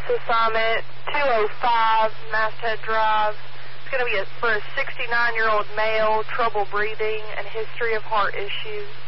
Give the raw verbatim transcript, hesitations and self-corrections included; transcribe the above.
assignment, two oh five Masthead Drive. It's going to be a, for a sixty-nine-year-old male, trouble breathing, and history of heart issues.